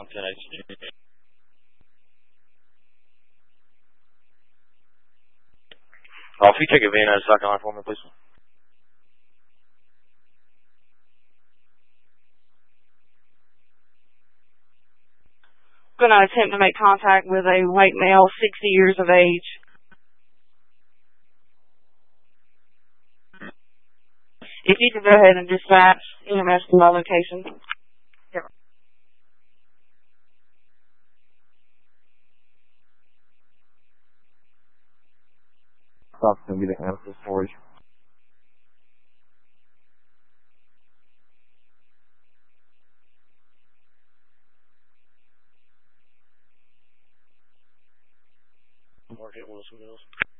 If you take a van out of stock line for me, please. Going to attempt to make contact with a white male, 60 years of age. If you could go ahead and dispatch EMS to my location. Yep. Stop's going to be the answer storage. Mark it, Wilson Mills.